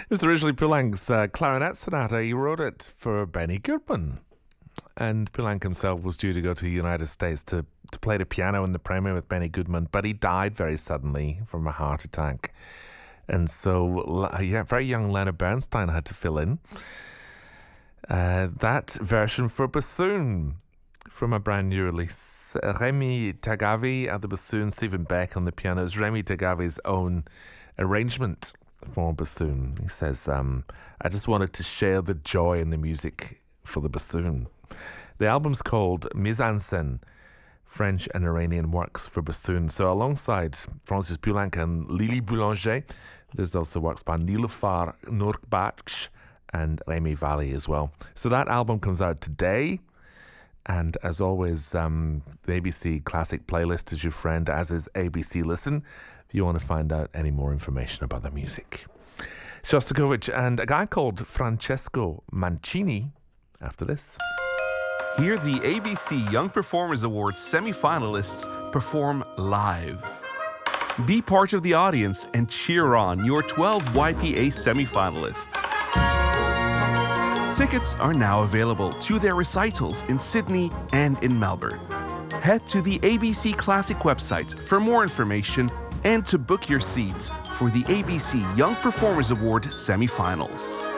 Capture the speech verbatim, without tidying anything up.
It was originally Poulenc's uh, clarinet sonata. He wrote it for Benny Goodman. And Poulenc himself was due to go to the United States to, to play the piano in the premiere with Benny Goodman, but he died very suddenly from a heart attack. And so, yeah, very young Leonard Bernstein had to fill in uh, that version for bassoon from a brand new release. Rémi Tagavi at the bassoon, Stephen Beck on the piano. It's Rémi Tagavi's own arrangement for bassoon. He says, um, I just wanted to share the joy in the music for the bassoon. The album's called Mise en Scène, French and Iranian Works for Bassoon. So alongside Francis Poulenc and Lily Boulanger, there's also works by Nilüfer Nurbakhsh and Rémi Vallée as well. So that album comes out today. And as always, um, the A B C Classic playlist is your friend, as is A B C Listen, if you want to find out any more information about the music. Shostakovich and a guy called Francesco Mancini after this. Hear the A B C Young Performers Awards semi-finalists perform live. Be part of the audience and cheer on your twelve Y P A semi-finalists. Tickets are now available to their recitals in Sydney and in Melbourne. Head to the A B C Classic website for more information and to book your seats for the A B C Young Performers Award semi-finals.